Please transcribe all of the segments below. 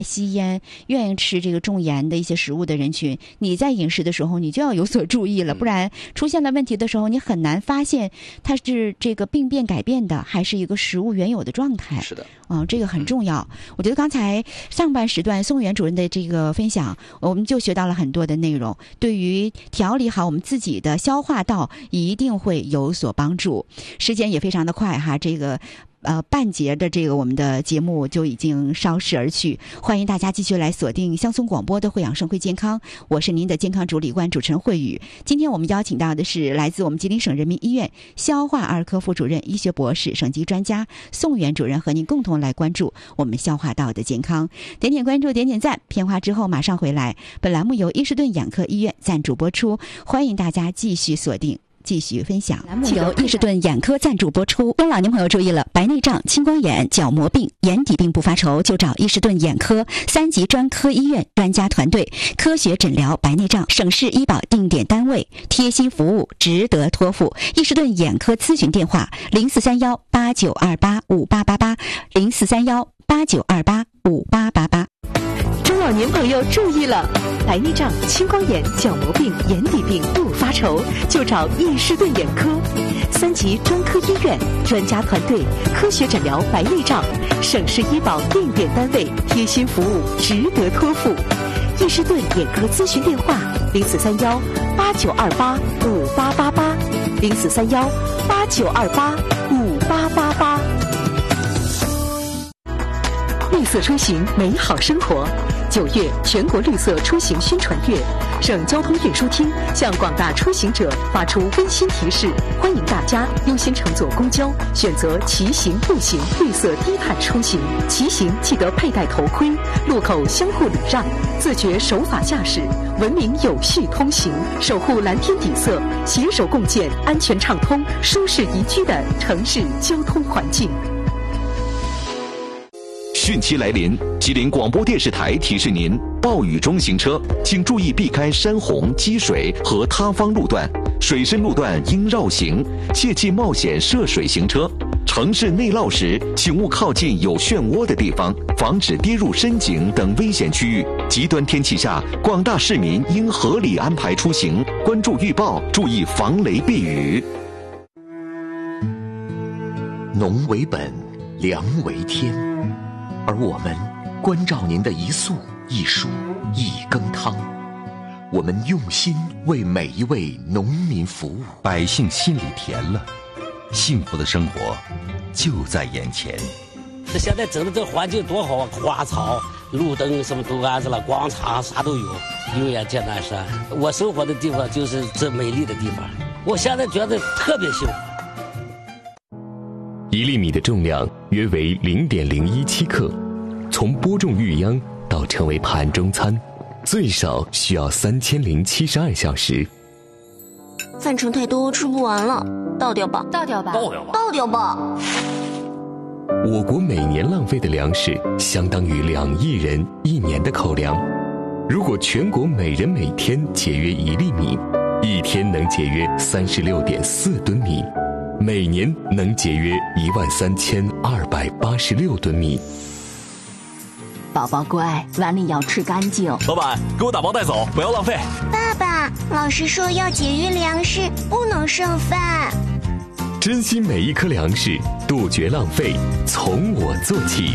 吸烟、愿意吃这个重盐的一些食物的人群，你在饮食的时候你就要有所注意了，不然出现了问题的时候，你很难发现它是这个病变改变的，还是一个食物原有的状态。 是的， 这个很重要。我觉得刚才上半时段宋元主任的这个分享，我们就学到了很多的内容，对于调理好我们自己的消化道一定会有所帮助。时间也非常的快哈，这个半节的这个我们的节目就已经稍逝而去，欢迎大家继续来锁定乡村广播的惠养生会健康，我是您的健康主理官主持人慧宇。今天我们邀请到的是来自我们吉林省人民医院消化儿科副主任、医学博士、省级专家宋元主任，和您共同来关注我们消化道的健康。点点关注，点点赞，片花之后马上回来。本栏目由伊士顿眼科医院赞助播出，欢迎大家继续锁定。继续分享。栏目由伊士顿眼科赞助播出。各位老年朋友注意了，白内障、青光眼、角膜病、眼底病不发愁，就找伊士顿眼科3级专科医院专家团队，科学诊疗白内障，省市医保定点单位，贴心服务，值得托付。伊士顿眼科咨询电话：043189285888，043189285888。 中老年朋友注意了，白内障、青光眼、角膜病、眼底病不发愁，就找伊士顿眼科3级专科医院专家团队，科学诊疗白内障，省市医保定点单位，贴心服务，值得托付。伊士顿眼科咨询电话：043189285888，043189285888。绿色出行，美好生活。9月全国绿色出行宣传月，省交通运输厅向广大出行者发出温馨提示，欢迎大家优先乘坐公交，选择骑行、步行绿色低碳出行。骑行记得佩戴头盔，路口相互礼让，自觉守法驾驶，文明有序通行，守护蓝天底色，携手共建安全畅通、舒适宜居的城市交通环境。 汛期来临，吉林广播电视台提示您：暴雨中行车，请注意避开山洪、积水和塌方路段，水深路段应绕行，切忌冒险涉水行车。城市内涝时，请勿靠近有漩涡的地方，防止跌入深井等危险区域。极端天气下，广大市民应合理安排出行，关注预报，注意防雷避雨。 农为本，粮为天。而我们关照您的一粟一蔬一羹汤，我们用心为每一位农民服务， 百姓心里甜了，幸福的生活就在眼前。 这现在整的这环境多好啊，花草、路灯什么都安置了，广场啥都有，油盐剑南山。我生活的地方就是这美丽的地方，我现在觉得特别幸福。 1粒米的重量约为0.017克，从播种育秧到成为盘中餐，最少需要3072小时。 饭盛太多，吃不完了，倒掉吧， 倒掉吧， 倒掉吧。 我国每年浪费的粮食相当于2亿人1年的口粮。如果全国每人每天节约1粒米，一天能节约36.4吨米。每年能节约13286吨米。 宝宝乖，碗里要吃干净。 老板，给我打包带走，不要浪费。 爸爸，老师说要节约粮食，不能剩饭。 珍惜每一颗粮食，杜绝浪费，从我做起。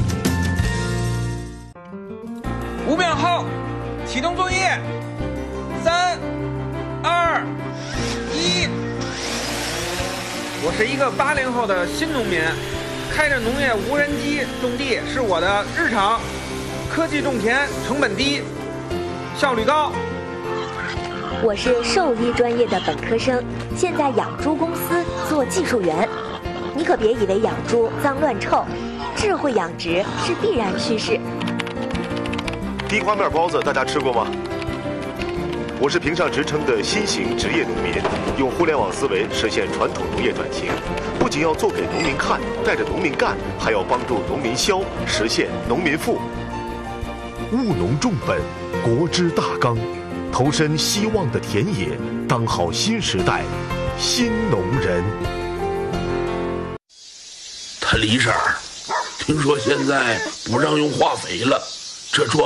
5秒后，启动作业。3、2、1。我是一个80后的新农民，开着农业无人机种地是我的日常。科技种田，成本低，效率高。 我是兽医专业的本科生，现在养猪公司做技术员。你可别以为养猪脏乱臭，智慧养殖是必然趋势。 地瓜面包子大家吃过吗？我是评上职称的新型职业农民，用互联网思维实现传统农业转型，不仅要做给农民看，带着农民干，还要帮助农民消，实现农民富。务农重本，国之大纲，投身希望的田野，当好新时代新农人。 他李婶儿，听说现在不让用化肥了， 这庄